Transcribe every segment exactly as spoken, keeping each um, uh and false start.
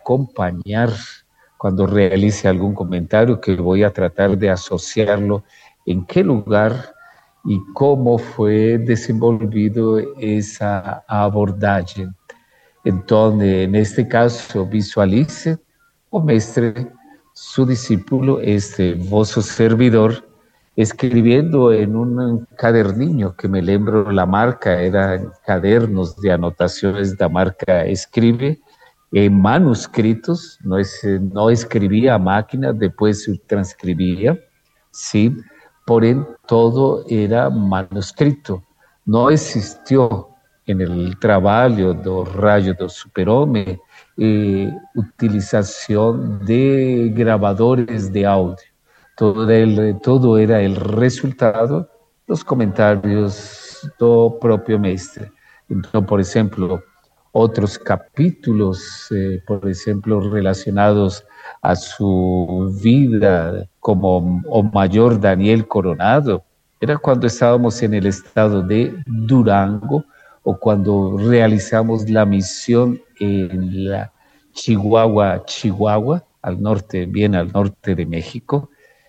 acompañar cuando realice algún comentario, que voy a tratar de asociarlo en qué lugar y cómo fue desenvolvido esa abordaje. Entonces, en este caso, visualice o mestre, su discípulo, este vosso servidor, escribiendo en un caderninho, que me lembro la marca, eran cadernos de anotaciones de marca Escribe, en manuscritos, no, es, no escribía a máquina, después se transcribía, ¿sí? Porém, todo era manuscrito, no existió en el trabalho do Rayo do Super-Homem eh, utilización de grabadores de audio. Todo, el, todo era el resultado dos comentarios do propio mestre. Então, por exemplo, outros capítulos, eh, por exemplo, relacionados a su vida como o mayor Daniel Coronado, era cuando estábamos en el estado de Durango o cuando realizamos la misión en la Chihuahua, Chihuahua, al norte, bien al norte de México,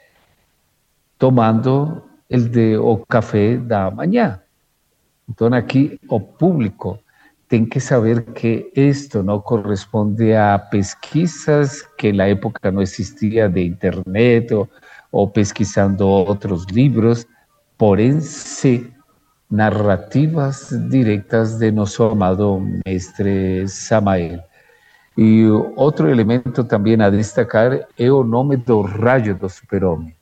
tomando el de o café da manhã. Então, aqui, o público tem que saber que esto no corresponde a pesquisas que en la época no existía de internet o, o pesquisando otros libros, porém, sí, narrativas directas de nuestro amado mestre Samael. E outro elemento também a destacar é o nome do Rayo do Super-Homem.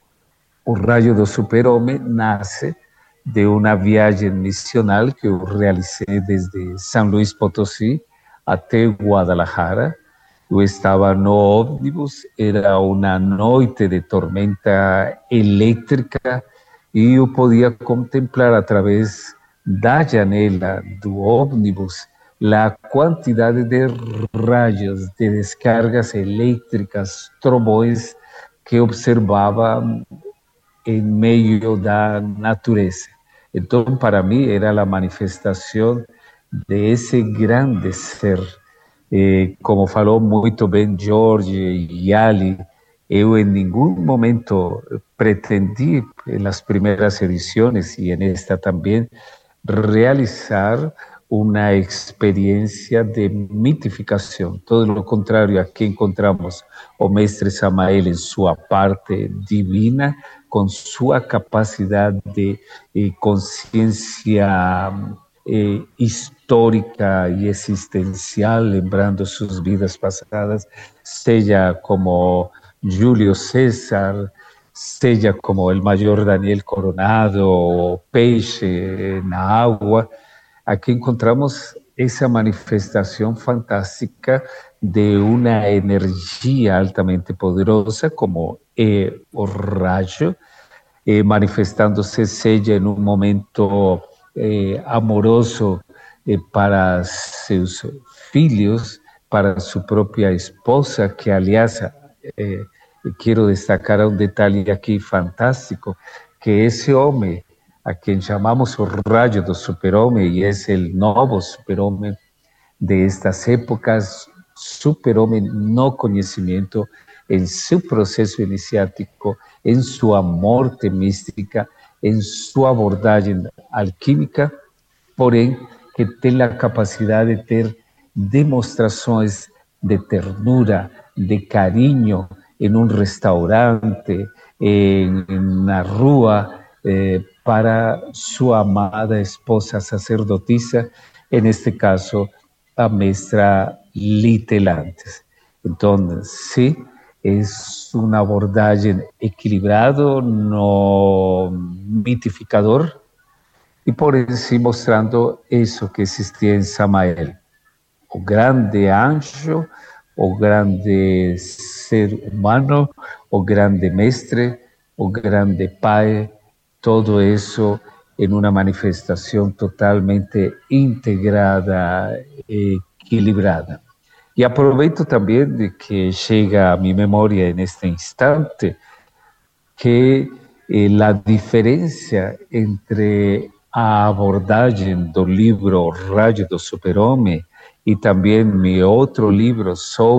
O Rayo do Super-Homem nasce de uma viagem missional que eu realicei desde São Luís Potosí até Guadalajara. Eu estava no ônibus, era uma noite de tormenta elétrica e eu podia contemplar através da janela do ônibus a quantidade de raios, de descargas elétricas, trovões que observava em meio da natureza. Então, para mim, era a manifestação de esse grande ser. Eh, como falou muito bem Jorge e Ali, eu em nenhum momento pretendi, nas primeiras edições e nesta também, realizar uma experiência de mitificação. Todo o contrário, aqui encontramos o mestre Samael em sua parte divina, com sua capacidade de eh, consciência eh, histórica e existencial, lembrando suas vidas passadas, seja como Júlio César, seja como o maior Daniel Coronado, o peixe na água. Aqui encontramos essa manifestação fantástica de uma energia altamente poderosa, como é o rayo, eh, manifestando-se seja em um momento eh, amoroso eh, para seus filhos, para sua própria esposa, que, aliás, eh, quero destacar um detalhe aqui fantástico, que esse homem, a quem chamamos o Rayo do Super-Homem, e é o novo Super-Homem de estas épocas, Super-Homem no conhecimento, em seu processo iniciático, em sua morte mística, em sua abordagem alquímica, porém, que tem a capacidade de ter demonstrações de ternura, de carinho, em um restaurante, em, na rua, eh, para sua amada esposa sacerdotisa, neste caso, a mestra Litelantes. Então, sim, é uma abordagem equilibrada, no mitificador, e por isso mostrando isso que existia em Samael. O grande anjo, o grande ser humano, o grande mestre, o grande pai, todo isso em uma manifestação totalmente integrada e equilibrada. E aproveito também de que chega a minha memória neste instante que eh, a diferença entre a abordagem do livro Rayo do Super-Homem e também meu outro livro sobre